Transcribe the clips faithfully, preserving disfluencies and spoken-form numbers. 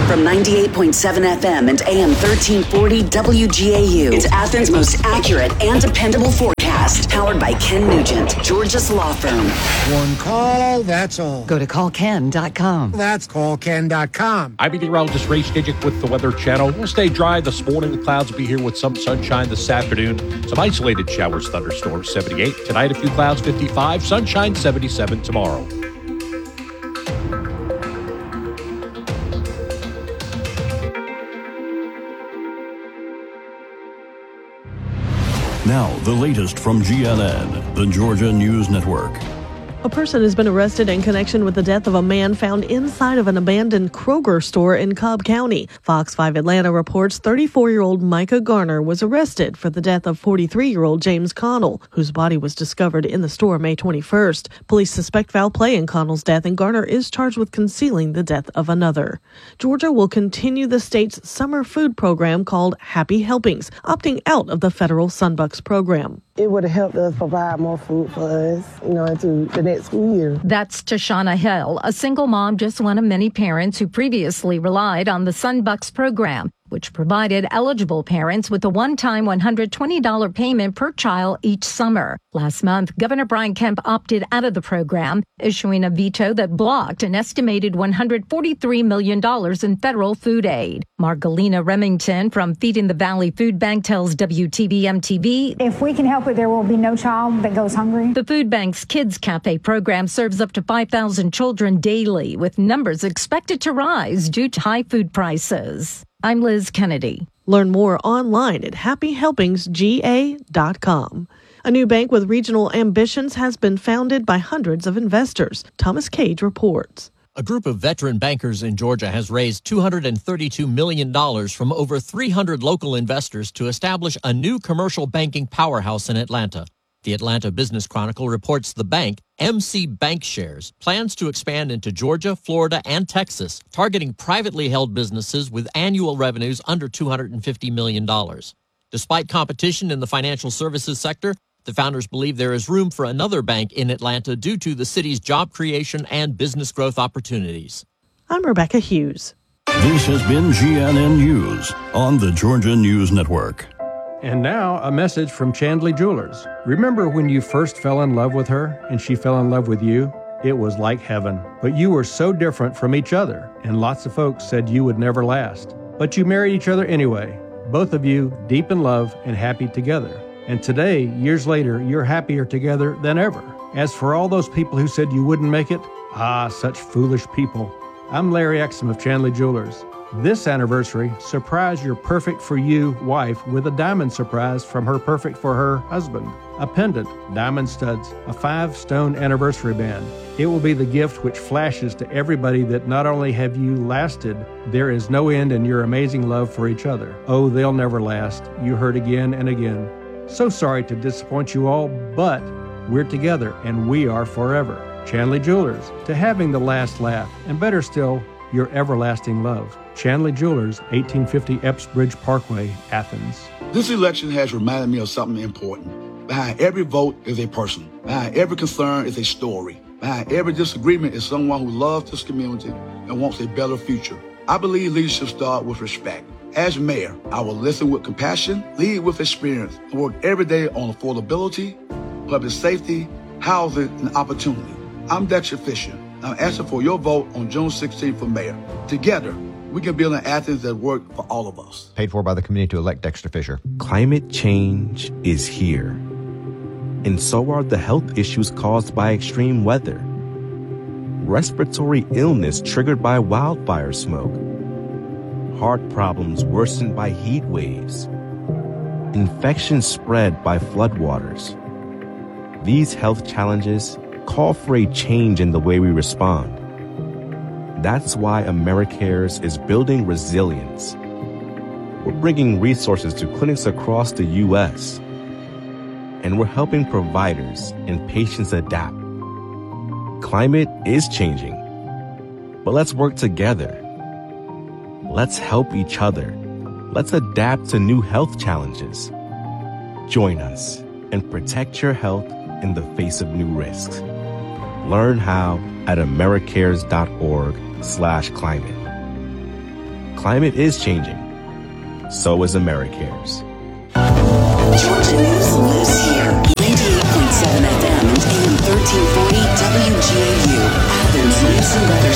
From ninety-eight point seven F M and A M thirteen forty W G A U. It's Athens' most accurate and dependable forecast. Powered by Ken Nugent, Georgia's law firm. One call, that's all. Go to call ken dot com. That's call ken dot com. I'm meteorologist Ray Stidgick with the Weather Channel. We'll stay dry this morning. The clouds will be here with some sunshine this afternoon. Some isolated showers, thunderstorms, seventy-eight. Tonight, a few clouds, fifty-five. Sunshine, seventy-seven tomorrow. Now, the latest from G N N, the Georgia News Network. A person has been arrested in connection with the death of a man found inside of an abandoned Kroger store in Cobb County. Fox five Atlanta reports thirty-four-year-old Micah Garner was arrested for the death of forty-three-year-old James Connell, whose body was discovered in the store May twenty-first. Police suspect foul play in Connell's death, and Garner is charged with concealing the death of another. Georgia will continue the state's summer food program called Happy Helpings, opting out of the federal Sunbucks program. It would have helped us provide more food for us, you know, into the next school year. That's Tashana Hill, a single mom, just one of many parents who previously relied on the Sunbucks program, which provided eligible parents with a one-time one hundred twenty dollars payment per child each summer. Last month, Governor Brian Kemp opted out of the program, issuing a veto that blocked an estimated one hundred forty-three million dollars in federal food aid. Margalina Remington from Feeding the Valley Food Bank tells W T V M T V, if we can help it, there will be no child that goes hungry. The Food Bank's Kids Cafe program serves up to five thousand children daily, with numbers expected to rise due to high food prices. I'm Liz Kennedy. Learn more online at happy helpings g a dot com. A new bank with regional ambitions has been founded by hundreds of investors. Thomas Cage reports. A group of veteran bankers in Georgia has raised two hundred thirty-two million dollars from over three hundred local investors to establish a new commercial banking powerhouse in Atlanta. The Atlanta Business Chronicle reports the bank, M C Bancshares, plans to expand into Georgia, Florida, and Texas, targeting privately held businesses with annual revenues under two hundred fifty million dollars. Despite competition in the financial services sector, the founders believe there is room for another bank in Atlanta due to the city's job creation and business growth opportunities. I'm Rebecca Hughes. This has been G N N News on the Georgia News Network. And now, a message from Chandley Jewelers. Remember when you first fell in love with her and she fell in love with you? It was like heaven. But you were so different from each other, and lots of folks said you would never last. But you married each other anyway, both of you deep in love and happy together. And today, years later, you're happier together than ever. As for all those people who said you wouldn't make it, ah, such foolish people. I'm Larry Exum of Chandley Jewelers. This anniversary, surprise your perfect for you wife with a diamond surprise from her perfect for her husband. A pendant, diamond studs, a five-stone anniversary band. It will be the gift which flashes to everybody that not only have you lasted, there is no end in your amazing love for each other. Oh, they'll never last. You heard again and again. So sorry to disappoint you all, but we're together and we are forever. Chandley Jewelers, to having the last laugh, and better still, your everlasting love. Chandley Jewelers, eighteen fifty Epps Bridge Parkway, Athens. This election has reminded me of something important. Behind every vote is a person. Behind every concern is a story. Behind every disagreement is someone who loves this community and wants a better future. I believe leadership starts with respect. As mayor, I will listen with compassion, lead with experience, and work every day on affordability, public safety, housing, and opportunity. I'm Dexter Fisher. I'm asking for your vote on June sixteenth for mayor. Together, we can build an Athens that works for all of us. Paid for by the community to elect Dexter Fisher. Climate change is here. And so are the health issues caused by extreme weather. Respiratory illness triggered by wildfire smoke. Heart problems worsened by heat waves. Infections spread by floodwaters. These health challenges call for a change in the way we respond. That's why AmeriCares is building resilience. We're bringing resources to clinics across the U S, and we're helping providers and patients adapt. Climate is changing, but let's work together. Let's help each other. Let's adapt to new health challenges. Join us and protect your health in the face of new risks. Learn how at americares.org slash climate. climate is changing. So is AmeriCares. Georgia News lives here. ninety-eight point seven F M and A M thirteen forty W G A U, Athens News and Weather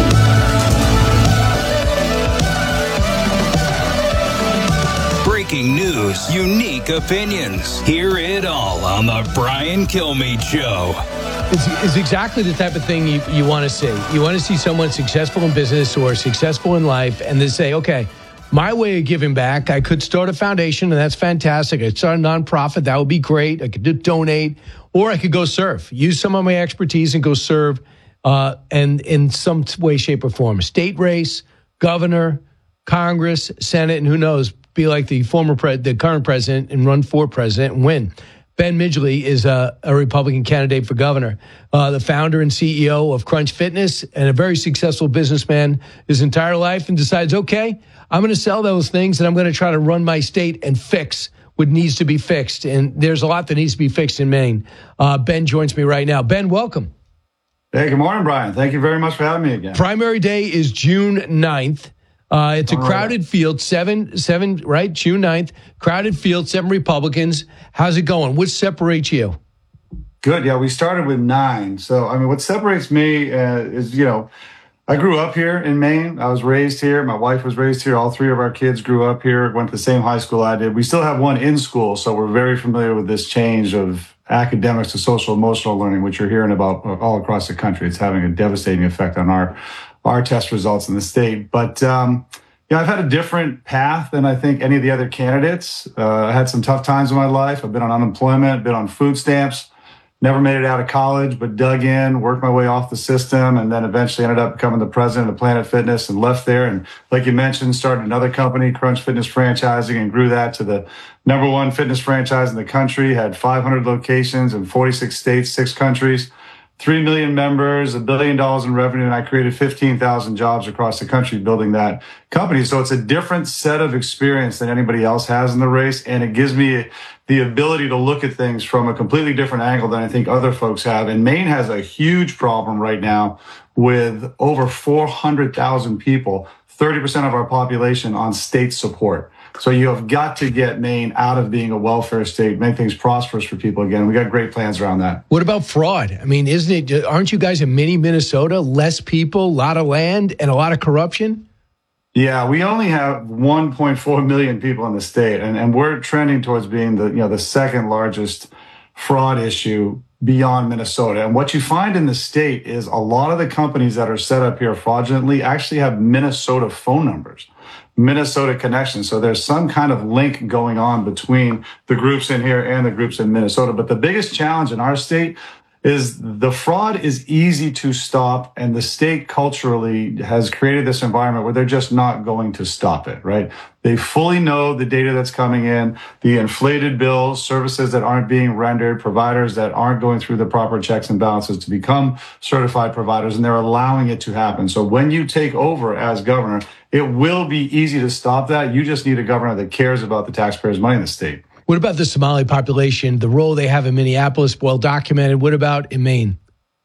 Station. Breaking news, unique opinions. Hear it all on the Brian Kilmeade Show. It's, it's exactly the type of thing you, you want to see. You want to see someone successful in business or successful in life, and they say, okay, my way of giving back, I could start a foundation, and that's fantastic. I could start a nonprofit. That would be great. I could do, donate, or I could go serve. Use some of my expertise and go serve uh, and in some way, shape, or form. State race, governor, Congress, Senate, and who knows, be like the former, pre- the current president and run for president and win. Ben Midgley is a, a Republican candidate for governor, uh, the founder and C E O of Crunch Fitness, and a very successful businessman his entire life, and decides, okay, I'm going to sell those things, and I'm going to try to run my state and fix what needs to be fixed. And there's a lot that needs to be fixed in Maine. Uh, Ben joins me right now. Ben, welcome. Hey, good morning, Brian. Thank you very much for having me again. Primary day is June ninth. Uh, it's a crowded field, seven, seven, right? June ninth, crowded field, seven Republicans. How's it going? What separates you? Good. Yeah, we started with nine. So, I mean, what separates me uh, is, you know, I grew up here in Maine. I was raised here. My wife was raised here. All three of our kids grew up here, went to the same high school I did. We still have one in school, so we're very familiar with this change of academics to social emotional learning, which you're hearing about all across the country. It's having a devastating effect on our our test results in the state. But, um, yeah, I've had a different path than I think any of the other candidates. Uh, I had some tough times in my life. I've been on unemployment, been on food stamps, never made it out of college, but dug in, worked my way off the system, and then eventually ended up becoming the president of Planet Fitness and left there. And like you mentioned, started another company, Crunch Fitness Franchising, and grew that to the number one fitness franchise in the country, had five hundred locations in forty-six states, six countries. Three million members, a billion dollars in revenue, and I created fifteen thousand jobs across the country building that company. So it's a different set of experience than anybody else has in the race, and it gives me the ability to look at things from a completely different angle than I think other folks have. And Maine has a huge problem right now with over four hundred thousand people, thirty percent of our population on state support. So you have got to get Maine out of being a welfare state, make things prosperous for people again. We got great plans around that. What about fraud? I mean, isn't it, aren't you guys a mini Minnesota? Less people, a lot of land, and a lot of corruption? Yeah, we only have one point four million people in the state, and, and we're trending towards being the, you know, the second largest fraud issue beyond Minnesota. And what you find in the state is a lot of the companies that are set up here fraudulently actually have Minnesota phone numbers, Minnesota connections. So there's some kind of link going on between the groups in here and the groups in Minnesota. But the biggest challenge in our state is the fraud is easy to stop, and the state culturally has created this environment where they're just not going to stop it, right? They fully know the data that's coming in, the inflated bills, services that aren't being rendered, providers that aren't going through the proper checks and balances to become certified providers, and they're allowing it to happen. So when you take over as governor, it will be easy to stop that. You just need a governor that cares about the taxpayers' money in the state. What about the Somali population, the role they have in Minneapolis, well documented? What about in Maine?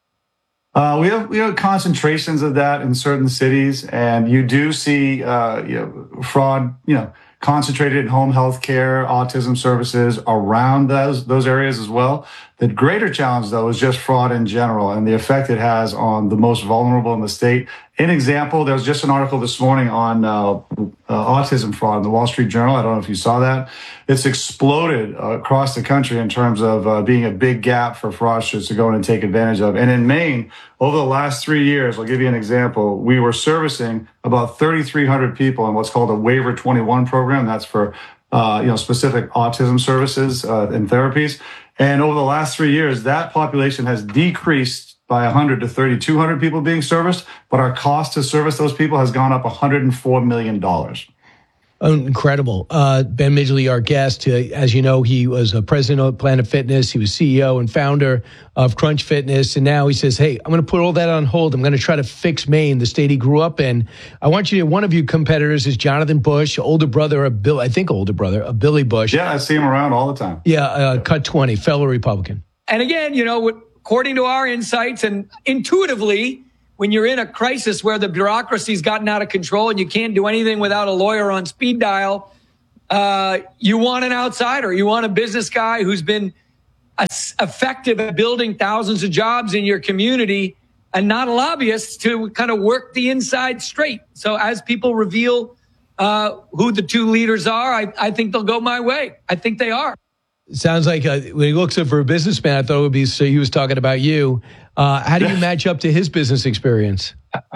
Uh, we have we have concentrations of that in certain cities, and you do see uh, you know, fraud, you know, concentrated in home health care, autism services around those those areas as well. The greater challenge, though, is just fraud in general and the effect it has on the most vulnerable in the state. An example, there was just an article this morning on uh, uh, autism fraud in the Wall Street Journal. I don't know if you saw that. It's exploded uh, across the country in terms of uh, being a big gap for fraudsters to go in and take advantage of. And in Maine, over the last three years, I'll give you an example, we were servicing about thirty-three hundred people in what's called a Waiver twenty-one program. That's for uh, you know specific autism services uh, and therapies. And over the last three years, that population has decreased by one hundred to thirty-two hundred people being serviced, but our cost to service those people has gone up one hundred four million dollars. Oh, incredible. Uh, Ben Midgley, our guest, uh, as you know, he was a president of Planet Fitness. He was C E O and founder of Crunch Fitness. And now he says, hey, I'm going to put all that on hold. I'm going to try to fix Maine, the state he grew up in. I want you to, one of your competitors is Jonathan Bush, older brother of Bill, I think older brother of Billy Bush. Yeah, I see him around all the time. Yeah, uh, cut twenty, fellow Republican. And again, you know, according to our insights and intuitively, when you're in a crisis where the bureaucracy's gotten out of control and you can't do anything without a lawyer on speed dial, uh, you want an outsider. You want a business guy who's been effective at building thousands of jobs in your community and not a lobbyist to kind of work the inside straight. So as people reveal uh, who the two leaders are, I, I think they'll go my way. I think they are. Sounds like uh, when he looks for a businessman, I thought it would be, so he was talking about you. Uh, how do you match up to his business experience?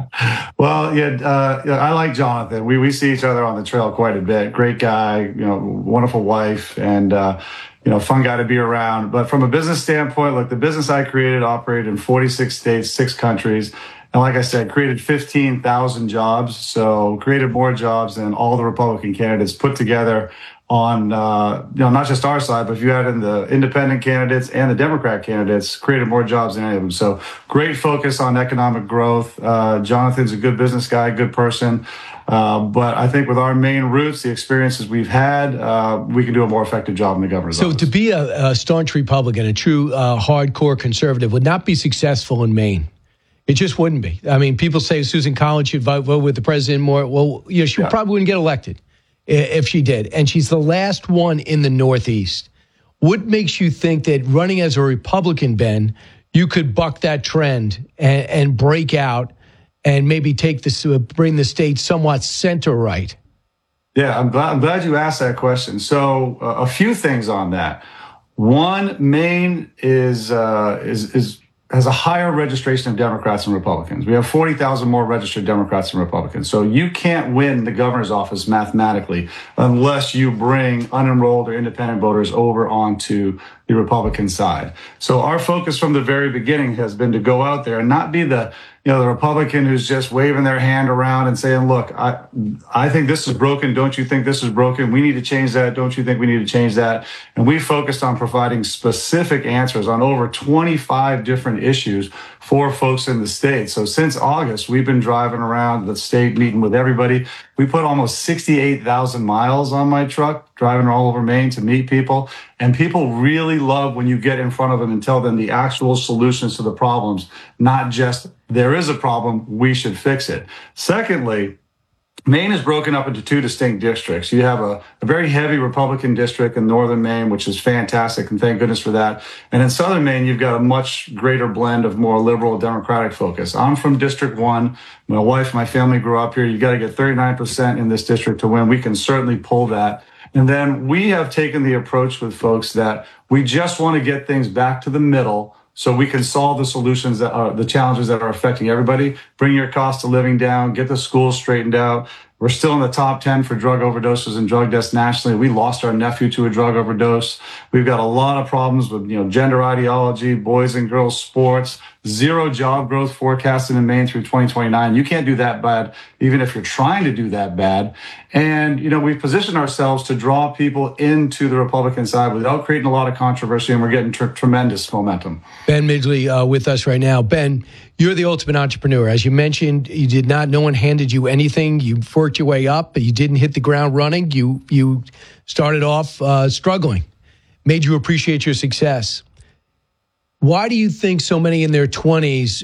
Well, yeah, uh, yeah, I like Jonathan. We we see each other on the trail quite a bit. Great guy, you know, wonderful wife, and uh, you know, fun guy to be around. But from a business standpoint, look, the business I created operated in forty-six states, six countries. And like I said, created fifteen thousand jobs. So created more jobs than all the Republican candidates put together on, uh, you know, not just our side, but if you add in the independent candidates and the Democrat candidates, created more jobs than any of them. So great focus on economic growth. Uh, Jonathan's a good business guy, good person. Uh, but I think with our main roots, the experiences we've had, uh, we can do a more effective job in the governor's so office. To be a, a staunch Republican, a true uh, hardcore conservative, would not be successful in Maine. It just wouldn't be. I mean, people say Susan Collins should vote, vote with the president more. Well, you know, she yeah. probably wouldn't get elected if she did. And she's the last one in the Northeast. What makes you think that running as a Republican, Ben, you could buck that trend and, and break out and maybe take this, bring the state somewhat center right? Yeah, I'm glad, I'm glad you asked that question. So uh, a few things on that. One, Maine is uh, is is has a higher registration of Democrats and Republicans. We have forty thousand more registered Democrats and Republicans. So you can't win the governor's office mathematically unless you bring unenrolled or independent voters over onto the Republican side. So our focus from the very beginning has been to go out there and not be the, you know, the Republican who's just waving their hand around and saying, look, I, I think this is broken. Don't you think this is broken? We need to change that. Don't you think we need to change that? And we focused on providing specific answers on over twenty-five different issues for folks in the state. So since August, we've been driving around the state, meeting with everybody. We put almost sixty-eight thousand miles on my truck, driving all over Maine to meet people. And people really love when you get in front of them and tell them the actual solutions to the problems, not just there is a problem, we should fix it. Secondly, Maine is broken up into two distinct districts. You have a, a very heavy Republican district in northern Maine, which is fantastic, and thank goodness for that. And in southern Maine, you've got a much greater blend of more liberal Democratic focus. I'm from District one. My wife, my family grew up here. You've got to get thirty-nine percent in this district to win. We can certainly pull that. And then we have taken the approach with folks that we just want to get things back to the middle so we can solve the solutions that are the challenges that are affecting everybody. Bring your cost of living down, get the schools straightened out. We're still in the top ten for drug overdoses and drug deaths nationally. We lost our nephew to a drug overdose. We've got a lot of problems with, you know, gender ideology, boys and girls sports, zero job growth forecasted in Maine through twenty twenty-nine. You can't do that bad, even if you're trying to do that bad. And, you know, we've positioned ourselves to draw people into the Republican side without creating a lot of controversy, and we're getting tr- tremendous momentum. Ben Midgley uh, with us right now. Ben, you're the ultimate entrepreneur. As you mentioned, you did not, no one handed you anything. You worked your way up, but you didn't hit the ground running. You, you started off uh, struggling, made you appreciate your success. Why do you think so many in their twenties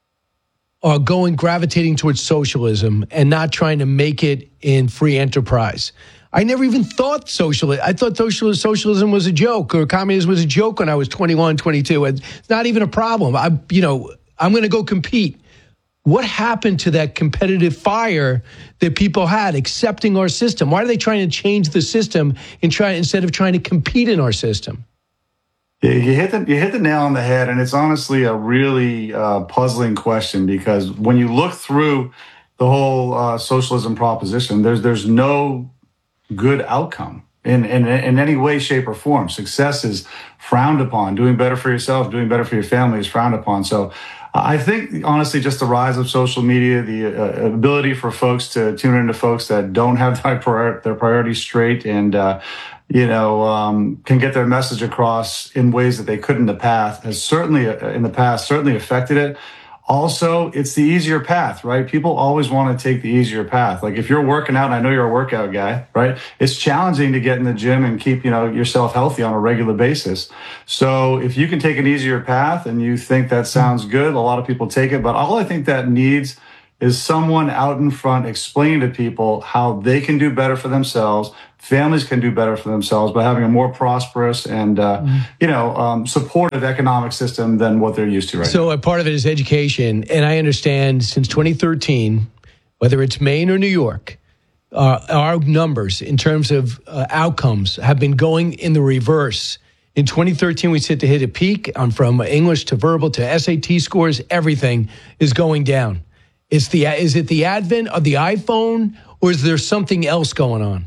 are going, gravitating towards socialism and not trying to make it in free enterprise? I never even thought socialism. I thought socialism was a joke, or communism was a joke when I was twenty-one, twenty-two. It's not even a problem. I, you know, I'm going to go compete. What happened to that competitive fire that people had accepting our system? Why are they trying to change the system and try instead of trying to compete in our system? You hit the you hit the nail on the head, and it's honestly a really uh, puzzling question, because when you look through the whole uh, socialism proposition, there's there's no good outcome in, in in any way, shape, or form. Success is frowned upon. Doing better for yourself, doing better for your family is frowned upon. So I think, honestly, just the rise of social media, the uh, ability for folks to tune into folks that don't have their, prior- their priorities straight and, uh, you know, um, can get their message across in ways that they couldn't in the past, has certainly, uh, in the past, certainly affected it. Also, it's the easier path, right? People always want to take the easier path. Like if you're working out, and I know you're a workout guy, right? It's challenging to get in the gym and keep, you know, yourself healthy on a regular basis. So if you can take an easier path and you think that sounds good, a lot of people take it. But all I think that needs is someone out in front explaining to people how they can do better for themselves. Families can do better for themselves by having a more prosperous and, uh, mm-hmm. you know, um, supportive economic system than what they're used to right so now. So a part of it is education. And I understand since twenty thirteen, whether it's Maine or New York, uh, our numbers in terms of uh, outcomes have been going in the reverse. In twenty thirteen, we set to hit a peak. Um, from English to verbal to S A T scores, everything is going down. Is the is it the advent of the iPhone, or is there something else going on?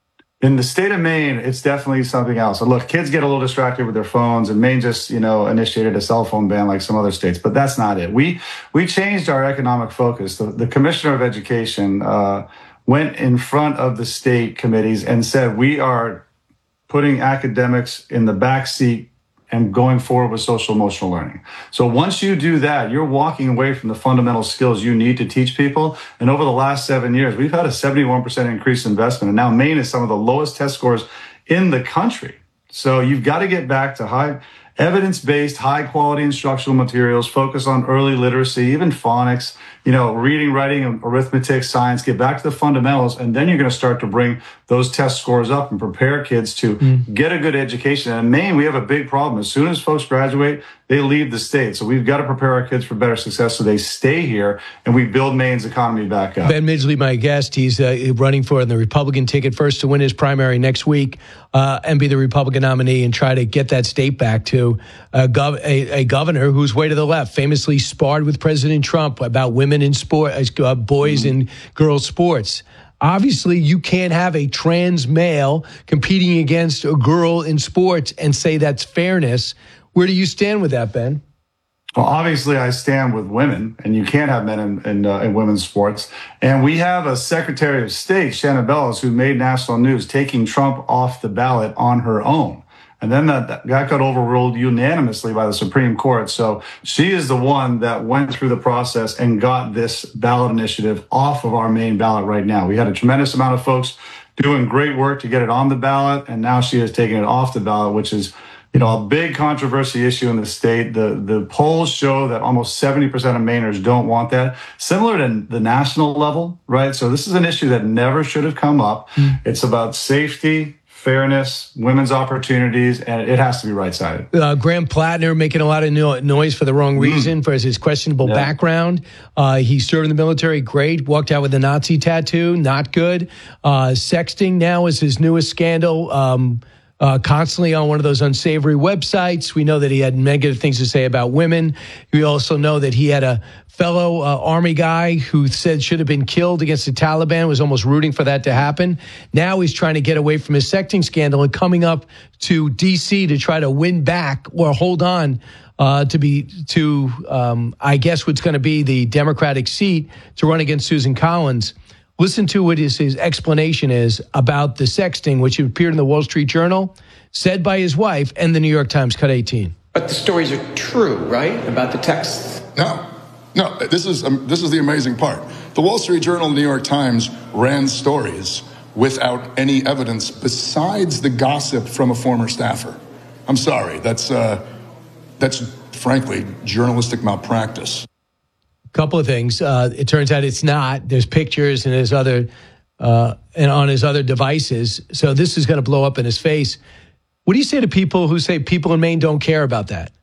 In the state of Maine, it's definitely something else. And look, kids get a little distracted with their phones, and Maine just, you know, initiated a cell phone ban like some other states, but that's not it. We we changed our economic focus. The, the Commissioner of Education uh, went in front of the state committees and said, we are putting academics in the back seat and going forward with social emotional learning. So once you do that, you're walking away from the fundamental skills you need to teach people. And over the last seven years, we've had a seventy-one percent increase in investment. And now Maine is some of the lowest test scores in the country. So you've got to get back to high evidence-based, high-quality instructional materials, focus on early literacy, even phonics, you know, reading, writing, arithmetic, science, get back to the fundamentals, and then you're going to start to bring those test scores up and prepare kids to mm. get a good education. And in Maine, we have a big problem. As soon as folks graduate, they leave the state. So we've got to prepare our kids for better success so they stay here and we build Maine's economy back up. Ben Midgley, my guest, he's uh, running for the Republican ticket first to win his primary next week uh, and be the Republican nominee and try to get that state back to a, gov- a, a governor who's way to the left, famously sparred with President Trump about women in sport, uh, boys mm-hmm. and girls sports. Obviously, you can't have a trans male competing against a girl in sports and say that's fairness. Where do you stand with that, Ben? Well, obviously, I stand with women, and you can't have men in, in, uh, in women's sports. And we have a Secretary of State, Shannon Bellows, who made national news, taking Trump off the ballot on her own. And then that, that got overruled unanimously by the Supreme Court. So she is the one that went through the process and got this ballot initiative off of our main ballot right now. We had a tremendous amount of folks doing great work to get it on the ballot, and now she has taken it off the ballot, which is, you know, a big controversy issue in the state. The the polls show that almost seventy percent of Mainers don't want that, similar to the national level, right? So this is an issue that never should have come up. Mm. It's about safety, fairness, women's opportunities, and it has to be right-sided. Uh, Graham Plattner making a lot of no- noise for the wrong reason, mm. for his questionable yeah. background. Uh, he served in the military, great. Walked out with a Nazi tattoo, not good. Uh, sexting now is his newest scandal. Um, Uh, constantly on one of those unsavory websites. We know that he had negative things to say about women. We also know that he had a fellow uh, Army guy who said should have been killed against the Taliban, was almost rooting for that to happen. Now he's trying to get away from his sexting scandal and coming up to D C to try to win back or hold on uh, to be to, um, I guess, what's going to be the Democratic seat to run against Susan Collins. Listen to what his, his explanation is about the sexting, which appeared in the Wall Street Journal, said by his wife, and the New York Times. Cut eighteen. But the stories are true, right? About the texts? No. No, this is um, this is the amazing part. The Wall Street Journal and the New York Times ran stories without any evidence besides the gossip from a former staffer. I'm sorry. That's, uh, that's frankly, journalistic malpractice. Couple of things. Uh, it turns out it's not. There's pictures and his other uh, and on his other devices. So this is going to blow up in his face. What do you say to people who say people in Maine don't care about that?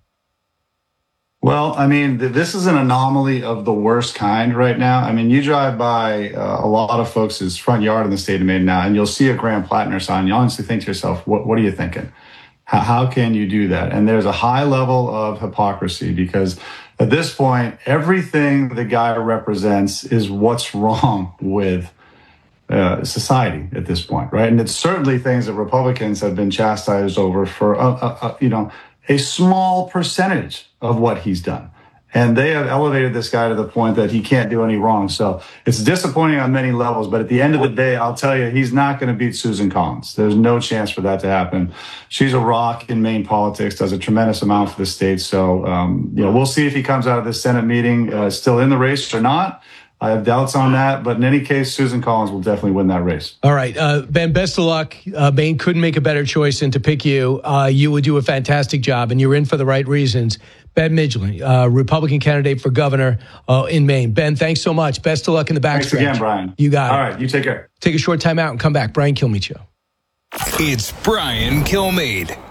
Well, I mean, th- this is an anomaly of the worst kind right now. I mean, you drive by uh, a lot of folks' front yard in the state of Maine now, and you'll see a Graham Plattner sign. You honestly think to yourself, what, what are you thinking? How, how can you do that? And there's a high level of hypocrisy because at this point, everything the guy represents is what's wrong with uh, society at this point, right? And it's certainly things that Republicans have been chastised over for, uh, uh, uh, you know, a small percentage of what he's done. And they have elevated this guy to the point that he can't do any wrong. So it's disappointing on many levels. But at the end of the day, I'll tell you, he's not going to beat Susan Collins. There's no chance for that to happen. She's a rock in Maine politics, does a tremendous amount for the state. So, um, you know, we'll see if he comes out of this Senate meeting uh, still in the race or not. I have doubts on that, but in any case, Susan Collins will definitely win that race. All right, uh, Ben, best of luck. Uh, Maine couldn't make a better choice than to pick you. Uh, you would do a fantastic job, and you're in for the right reasons. Ben Midgley, uh, Republican candidate for governor uh, in Maine. Ben, thanks so much. Best of luck in the backstretch. Thanks again, Brian. You got it. All right, you take care. Take a short time out and come back. Brian Kilmeade Show. It's Brian Kilmeade.